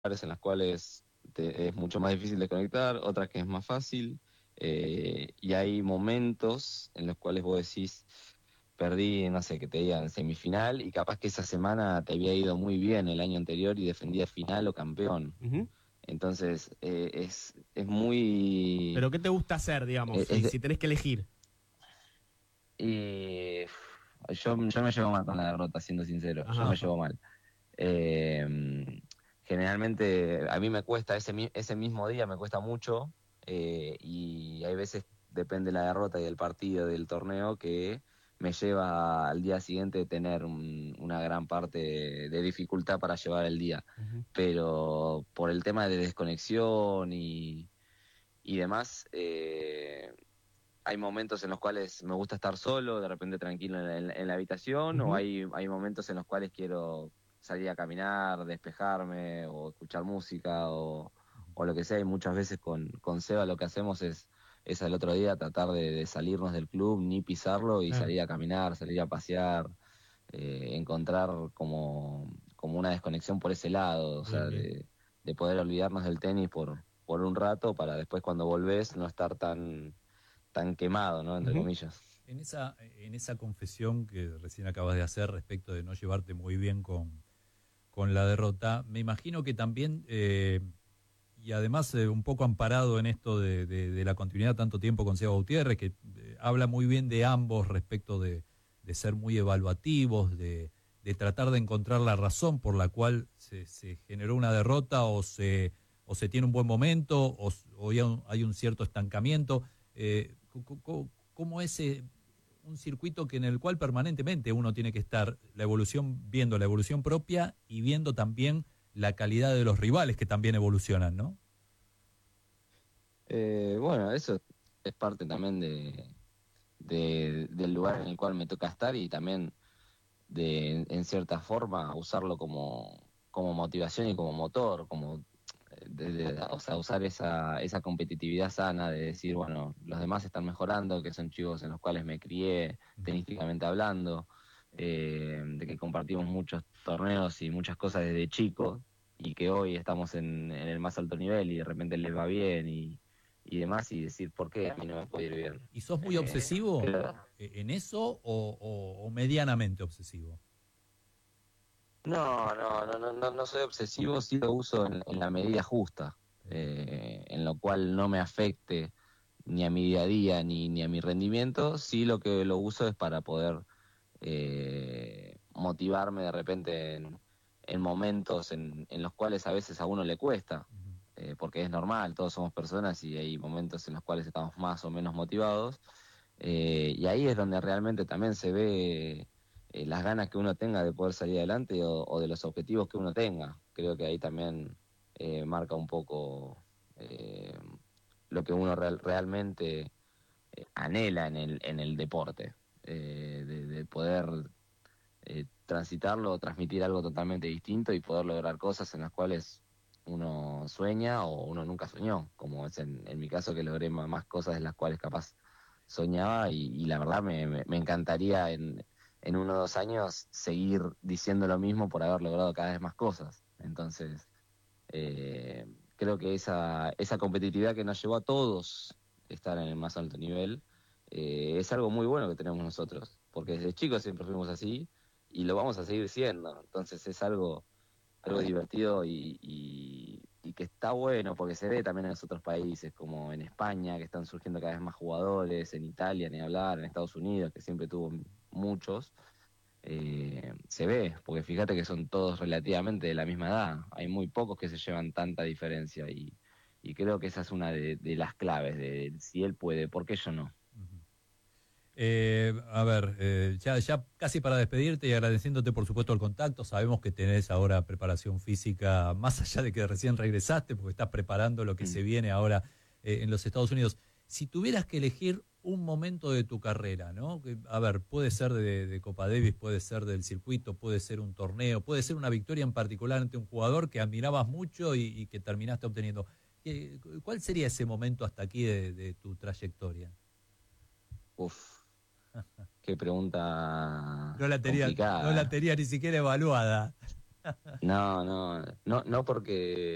en las cuales es mucho más difícil de conectar, otras que es más fácil, y hay momentos en los cuales vos decís, perdí, no sé, que te digan semifinal, y capaz que esa semana te había ido muy bien el año anterior y defendías final o campeón. Ujú. Entonces, es muy... Pero ¿qué te gusta hacer, digamos, es si tenés que elegir? y yo me llevo mal con la derrota, siendo sincero, yo me Ajá. llevo mal. Eh, Generalmente a mí me cuesta, ese mismo día me cuesta mucho, y hay veces, depende de la derrota y del partido, del torneo, que me lleva al día siguiente tener una gran parte de dificultad para llevar el día. Ujú. Pero por el tema de desconexión y demás, hay momentos en los cuales me gusta estar solo, de repente tranquilo en la habitación, o Ujú. hay momentos en los cuales quiero salir a caminar, despejarme, o escuchar música, o lo que sea. Y muchas veces con Seba lo que hacemos es al otro día tratar de salirnos del club, ni pisarlo, y Claro. salir a caminar, salir a pasear, encontrar como una desconexión por ese lado, o sea, Bien, bien. de poder olvidarnos del tenis por un rato, para después, cuando volvés, no estar tan quemado, ¿no? Entre Ujú. comillas. En esa confesión que recién acabas de hacer respecto de no llevarte muy bien con la derrota, me imagino que también, y además un poco amparado en esto de la continuidad tanto tiempo con Seba Gutiérrez, que habla muy bien de ambos respecto de ser muy evaluativos, de tratar de encontrar la razón por la cual se generó una derrota o se tiene un buen momento o hay un cierto estancamiento. ¿Cómo es un circuito en el cual permanentemente uno tiene que estar viendo la evolución propia y viendo también la calidad de los rivales que también evolucionan, ¿no? Bueno, eso es parte también del lugar en el cual me toca estar, y también en cierta forma, usarlo como motivación y como motor, como o sea, usar esa competitividad sana de decir, bueno, los demás están mejorando, que son chicos en los cuales me crié tenísticamente hablando, de que compartimos muchos torneos y muchas cosas desde chico, y que hoy estamos en el más alto nivel y de repente les va bien y demás, y decir, ¿por qué a mí no me puede ir bien? ¿Y sos muy obsesivo Creo- en eso o medianamente obsesivo? no soy obsesivo, sí lo uso en la medida justa, en lo cual no me afecte ni a mi día a día ni a mi rendimiento. Sí, lo que lo uso es para poder motivarme de repente en momentos en los cuales a veces a uno le cuesta, porque es normal, todos somos personas y hay momentos en los cuales estamos más o menos motivados, y ahí es donde realmente también se ve las ganas que uno tenga de poder salir adelante, o de los objetivos que uno tenga. Creo que ahí también marca un poco lo que uno realmente anhela en el deporte, de poder transitarlo o transmitir algo totalmente distinto, y poder lograr cosas en las cuales uno sueña o uno nunca soñó, como es en mi caso, que logré más cosas de las cuales capaz soñaba, y la verdad me encantaría en 1 o 2 años seguir diciendo lo mismo por haber logrado cada vez más cosas. Entonces, creo que esa competitividad que nos llevó a todos estar en el más alto nivel, es algo muy bueno que tenemos nosotros, porque desde chicos siempre fuimos así y lo vamos a seguir siendo. Entonces es algo divertido y que está bueno, porque se ve también en los otros países, como en España, que están surgiendo cada vez más jugadores, en Italia, ni hablar, en Estados Unidos, que siempre tuvo muchos. Se ve, porque fíjate que son todos relativamente de la misma edad, hay muy pocos que se llevan tanta diferencia, y creo que esa es una de las claves, de si él puede, ¿por qué yo no? Ujú. A ver, ya casi para despedirte y agradeciéndote por supuesto el contacto, sabemos que tenés ahora preparación física, más allá de que recién regresaste, porque estás preparando lo que Mm. se viene ahora en los Estados Unidos. Si tuvieras que elegir un momento de tu carrera, ¿no? A ver, puede ser de Copa Davis, puede ser del circuito, puede ser un torneo, puede ser una victoria en particular ante un jugador que admirabas mucho y que terminaste obteniendo. ¿Cuál sería ese momento hasta aquí de tu trayectoria? Uf, qué pregunta No la complicada. tenía ni siquiera evaluada. No, porque